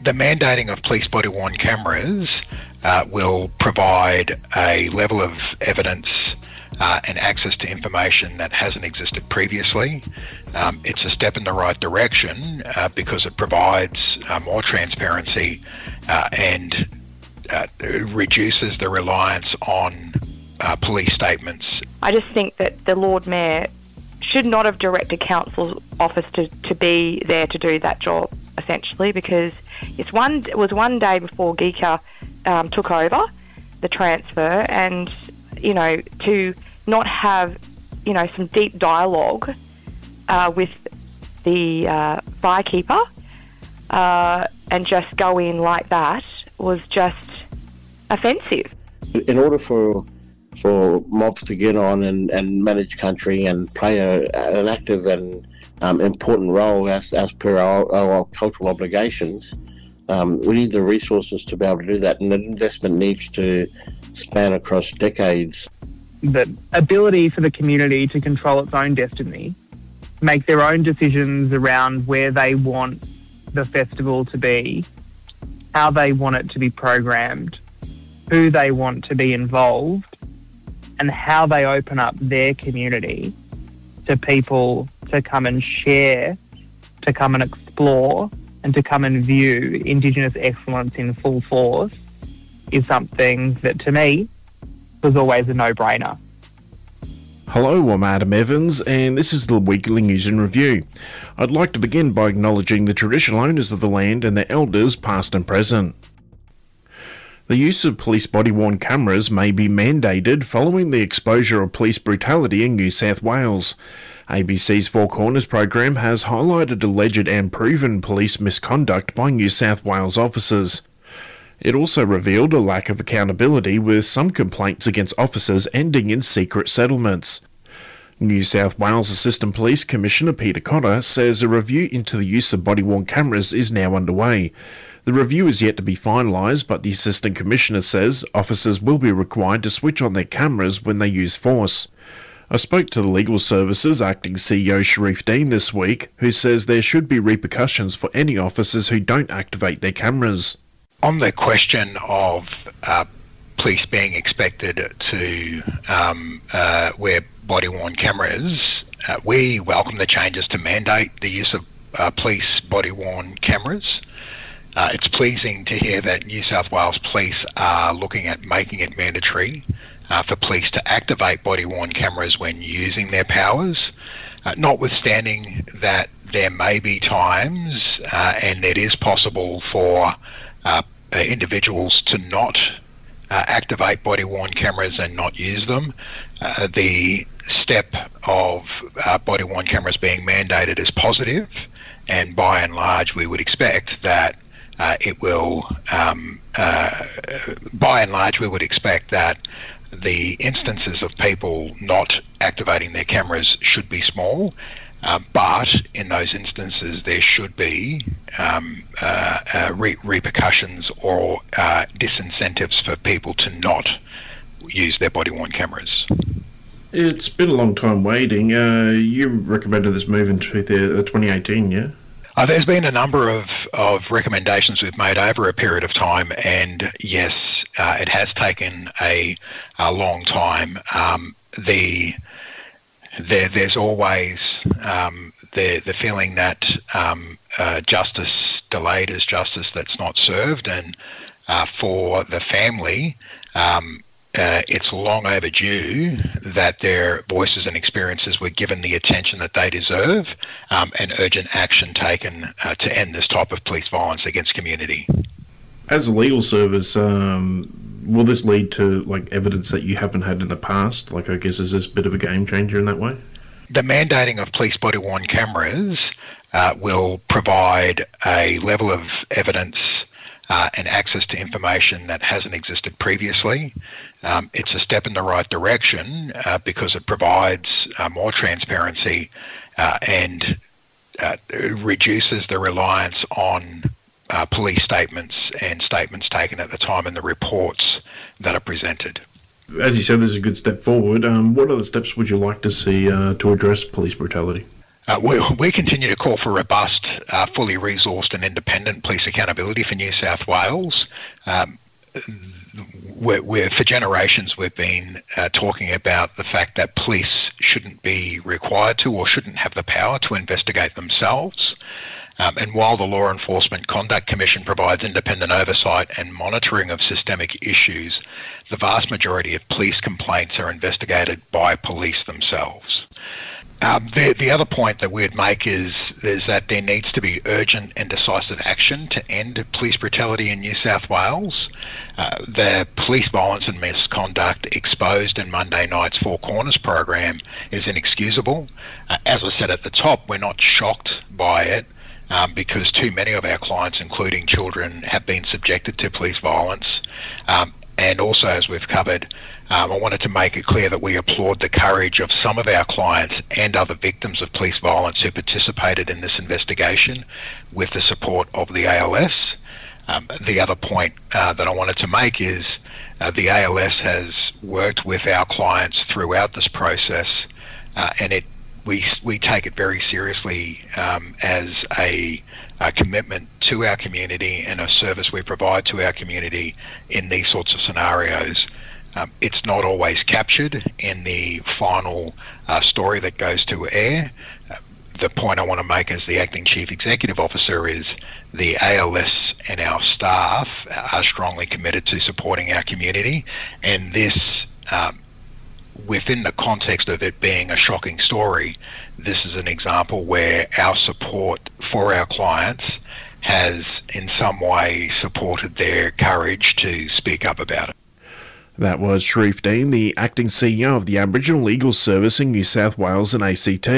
The mandating of police body-worn cameras will provide a level of evidence and access to information that hasn't existed previously. It's a step in the right direction because it provides more transparency and reduces the reliance on police statements. I just think that the Lord Mayor should not have directed Council's office to be there to do that job, essentially, because it was one day before Geeka took over the transfer, and, you know, to not have, you know, some deep dialogue with the firekeeper and just go in like that was just offensive. In order for mobs to get on and manage country and play an active and important role as per our cultural obligations, we need the resources to be able to do that, and the investment needs to span across decades. The ability for the community to control its own destiny, make their own decisions around where they want the festival to be, how they want it to be programmed, who they want to be involved, and how they open up their community to people to come and share, to come and explore, and to come and view Indigenous excellence in full force is something that, to me, was always a no-brainer. Hello, I'm Adam Evans, and this is the Weekly News and Review. I'd like to begin by acknowledging the traditional owners of the land and their elders, past and present. The use of police body-worn cameras may be mandated following the exposure of police brutality in New South Wales. ABC's Four Corners program has highlighted alleged and proven police misconduct by New South Wales officers. It also revealed a lack of accountability, with some complaints against officers ending in secret settlements. New South Wales Assistant Police Commissioner Peter Cotter says a review into the use of body-worn cameras is now underway. The review is yet to be finalised, but the Assistant Commissioner says officers will be required to switch on their cameras when they use force. I spoke to the Legal Services Acting CEO Sharif Dean this week, who says there should be repercussions for any officers who don't activate their cameras. On the question of police being expected to wear body-worn cameras, we welcome the changes to mandate the use of police body-worn cameras. It's pleasing to hear that New South Wales Police are looking at making it mandatory for police to activate body-worn cameras when using their powers, notwithstanding that there may be times, and it is possible for individuals to not activate body-worn cameras and not use them. The step of body-worn cameras being mandated is positive, and by and large we would expect that the instances of people not activating their cameras should be small, but in those instances there should be repercussions or disincentives for people to not use their body-worn cameras. It's been a long time waiting. You recommended this move in 2018, yeah? There's been a number of recommendations we've made over a period of time, and yes, it has taken a long time. There's always the feeling that justice delayed is justice that's not served, and for the family, it's long overdue that their voices and experiences were given the attention that they deserve, and urgent action taken to end this type of police violence against community. As a legal service, will this lead to evidence that you haven't had in the past? I guess, is this a bit of a game changer in that way? The mandating of police body-worn cameras will provide a level of evidence and access to information that hasn't existed previously. It's a step in the right direction because it provides more transparency and reduces the reliance on police statements and statements taken at the time in the reports that are presented. As you said, this is a good step forward. What other steps would you like to see to address police brutality? We continue to call for robust, fully resourced and independent police accountability for New South Wales. For generations we've been talking about the fact that police shouldn't be required to or shouldn't have the power to investigate themselves. And while the Law Enforcement Conduct Commission provides independent oversight and monitoring of systemic issues, the vast majority of police complaints are investigated by police themselves. The other point that we'd make is that there needs to be urgent and decisive action to end police brutality in New South Wales. The police violence and misconduct exposed in Monday night's Four Corners program is inexcusable. As I said at the top, we're not shocked by it because too many of our clients, including children, have been subjected to police violence. And also, as we've covered, I wanted to make it clear that we applaud the courage of some of our clients and other victims of police violence who participated in this investigation with the support of the ALS. The other point that I wanted to make is the ALS has worked with our clients throughout this process, and we take it very seriously as a commitment to our community and a service we provide to our community in these sorts of scenarios. It's not always captured in the final story that goes to air. The point I want to make as the Acting Chief Executive Officer is the ALS and our staff are strongly committed to supporting our community, and this, within the context of it being a shocking story, this is an example where our support for our clients has in some way supported their courage to speak up about it. That was Sharif Dean, the Acting CEO of the Aboriginal Legal Service in New South Wales and ACT.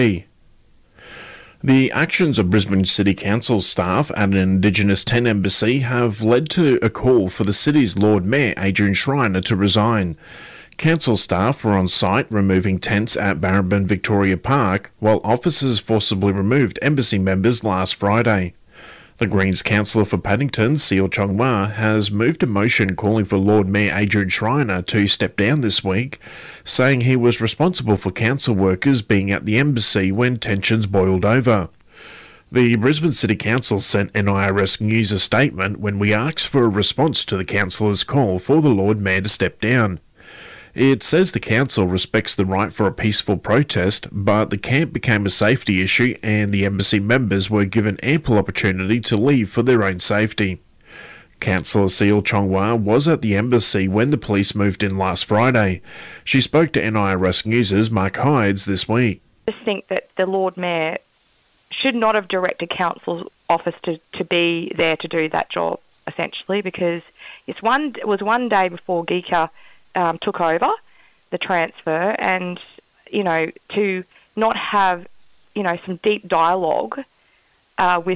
The actions of Brisbane City Council staff at an Indigenous 10 embassy have led to a call for the city's Lord Mayor, Adrian Schreiner, to resign. Council staff were on site removing tents at Barrabin Victoria Park, while officers forcibly removed embassy members last Friday. The Greens councillor for Paddington, Seal Chongwa, has moved a motion calling for Lord Mayor Adrian Schreiner to step down this week, saying he was responsible for council workers being at the embassy when tensions boiled over. The Brisbane City Council sent NIRS News a statement when we asked for a response to the councillor's call for the Lord Mayor to step down. It says the council respects the right for a peaceful protest, but the camp became a safety issue and the embassy members were given ample opportunity to leave for their own safety. Councillor Seal Chongwa was at the embassy when the police moved in last Friday. She spoke to NIRS News' Mark Hydes this week. I just think that the Lord Mayor should not have directed council's office to be there to do that job, essentially, because it was one day before GECA took over the transfer, and to not have some deep dialogue with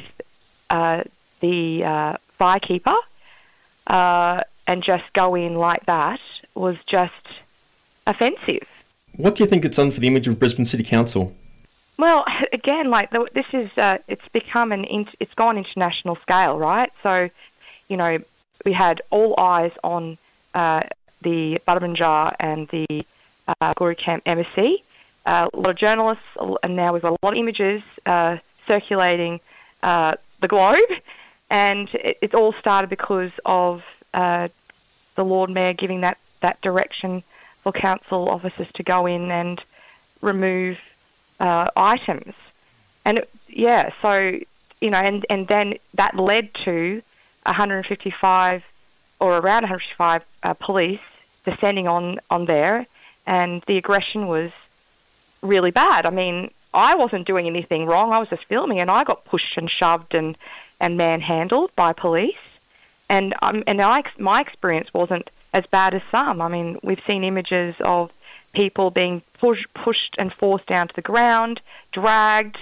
the firekeeper and just go in like that was just offensive. What do you think it's done for the image of Brisbane City Council? Well, again, this is it's become it's gone international scale, right? So, we had all eyes on the Butterbunjar and the Guru Camp embassy. A lot of journalists, and now we've got a lot of images circulating the globe, and it all started because of the Lord Mayor giving that direction for council officers to go in and remove items. And and then that led to 155 or around 155 police descending on there, and the aggression was really bad. I mean, I wasn't doing anything wrong. I was just filming, and I got pushed and shoved and manhandled by police. And my experience wasn't as bad as some. I mean, we've seen images of people being pushed and forced down to the ground, dragged.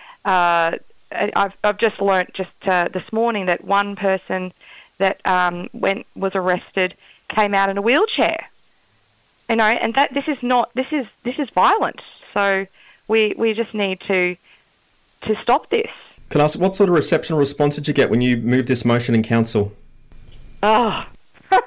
I've just learnt this morning that one person that was arrested came out in a wheelchair. And that this is violent. So we just need to stop this. Can I ask, what sort of reception or response did you get when you moved this motion in council? Oh,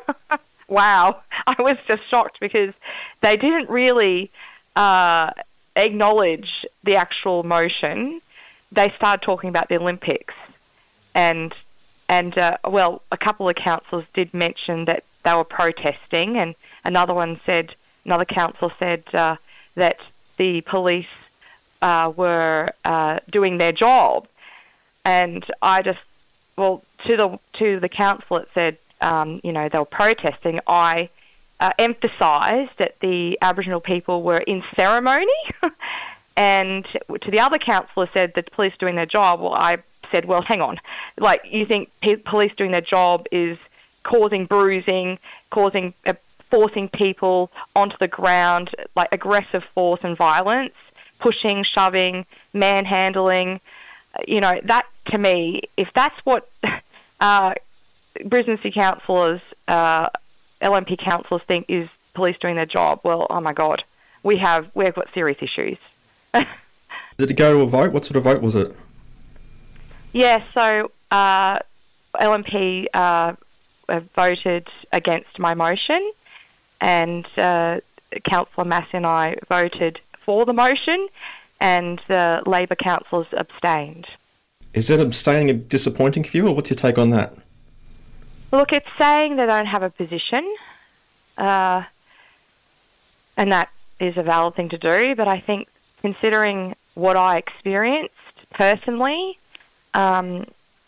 wow. I was just shocked because they didn't really acknowledge the actual motion, they started talking about the Olympics. And well, a couple of councillors did mention that they were protesting, and another councillor said that the police were doing their job. And I just, well, to the council that said, they were protesting, I emphasised that the Aboriginal people were in ceremony. And to the other councillor said that the police doing their job, well, I said, well, hang on. Like, you think police doing their job is causing bruising, forcing people onto the ground, like aggressive force and violence, pushing, shoving, manhandling. That, to me, if that's what Brisbane City councillors, LNP councillors think is police doing their job, well, oh my God, we've got serious issues. Did it go to a vote? What sort of vote was it? Yeah, so LNP voted against my motion, and Councillor Massey and I voted for the motion, and the Labor councillors abstained. Is that abstaining disappointing for you, or what's your take on that? Look, it's saying they don't have a position, and that is a valid thing to do, but I think considering what I experienced personally, and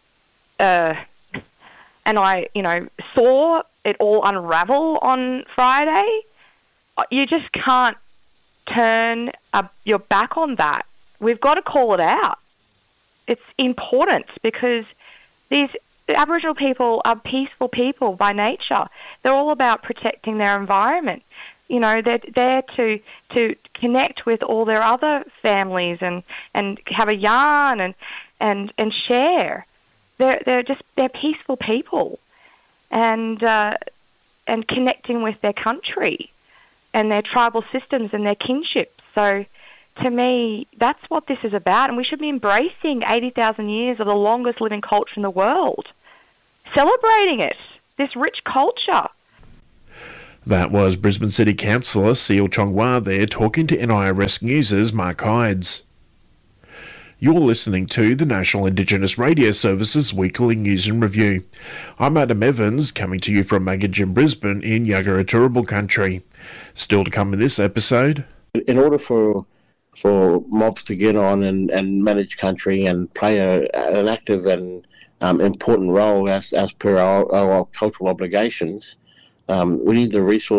I, saw it all unravel on Friday, you just can't turn your back on that. We've got to call it out. It's important because these Aboriginal people are peaceful people by nature. They're all about protecting their environment. They're there to connect with all their other families and have a yarn and share. They're peaceful people, and connecting with their country and their tribal systems and their kinship. So, to me, that's what this is about, and we should be embracing 80,000 years of the longest living culture in the world, celebrating it, this rich culture. That was Brisbane City Councillor Seal Chongwa there talking to NIRS News' Mark Hydes. You're listening to the National Indigenous Radio Service's Weekly News and Review. I'm Adam Evans, coming to you from Magidgin, Brisbane in Yagara Turrbal country. Still to come in this episode. In order for mobs to get on and manage country and play an active and important role as per our cultural obligations, we need the resources